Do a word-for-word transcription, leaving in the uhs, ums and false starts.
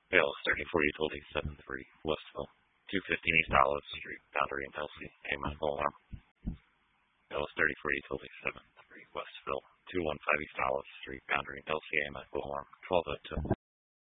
Bales thirty forty twenty-seven three, Westville. two fifteen East Olive Street, Boundary and Elsie, Amen, Alarm. Bales thirty forty twenty-seven three, Westville. two fifteen East Olive Street, Boundary and Elsie, Amen, Alarm. twelve oh two.